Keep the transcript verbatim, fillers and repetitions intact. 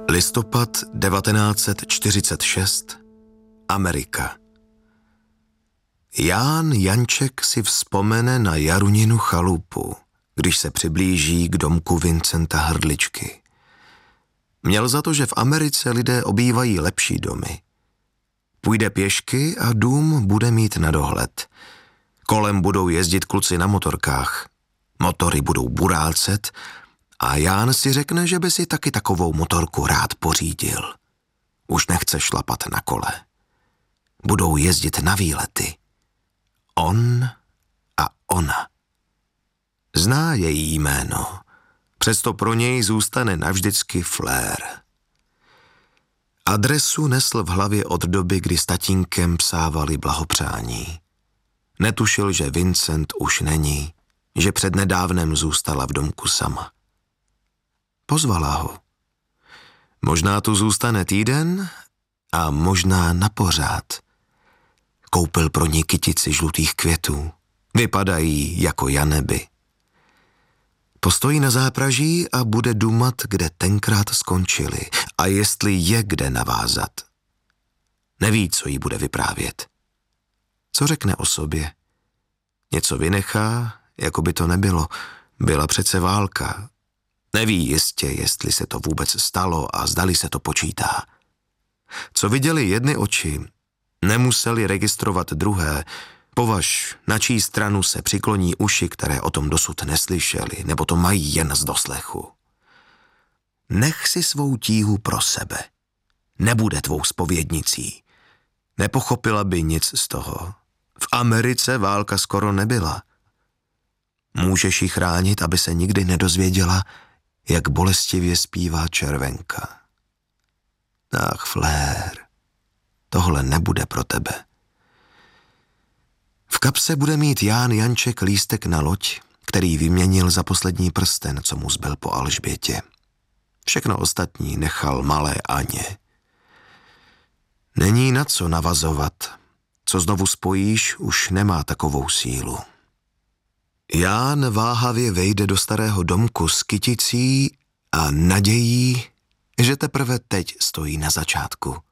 Listopad devatenáct set čtyřicet šest, Amerika. Ján Janček si vzpomene na Jaruninu chalupu, když se přiblíží k domku Vincenta Hrdličky. Měl za to, že v Americe lidé obývají lepší domy. Půjde pěšky a dům bude mít na dohled. Kolem budou jezdit kluci na motorkách. Motory budou burácet a Ján si řekne, že by si taky takovou motorku rád pořídil. Už nechce šlapat na kole. Budou jezdit na výlety. On a ona. Zná její jméno, přesto pro něj zůstane navždycky Flair. Adresu nesl v hlavě od doby, kdy s tatínkem psávali blahopřání. Netušil, že Vincent už není, že přednedávnem zůstala v domku sama. Pozvala ho. Možná tu zůstane týden a možná na pořád. Koupil pro ní kytici žlutých květů. Vypadají jako janeby. Postojí na zápraží a bude dumat, kde tenkrát skončili a jestli je kde navázat. Neví, co jí bude vyprávět. Co řekne o sobě? Něco vynechá, jako by to nebylo. Byla přece válka. Neví jistě, jestli se to vůbec stalo a zdali se to počítá. Co viděli jedny oči, nemuseli registrovat druhé. Považ, na čí stranu se přikloní uši, které o tom dosud neslyšeli, nebo to mají jen z doslechu. Nech si svou tíhu pro sebe. Nebude tvou zpovědnicí. Nepochopila by nic z toho. V Americe válka skoro nebyla. Můžeš ji chránit, aby se nikdy nedozvěděla, jak bolestivě zpívá červenka. Ach, Flair, tohle nebude pro tebe. V kapse bude mít Ján Janček lístek na loď, který vyměnil za poslední prsten, co mu zbyl po Alžbětě. Všechno ostatní nechal malé Aně. Není na co navazovat. Co znovu spojíš, už nemá takovou sílu. Ján váhavě vejde do starého domku s kyticí a nadějí, že teprve teď stojí na začátku.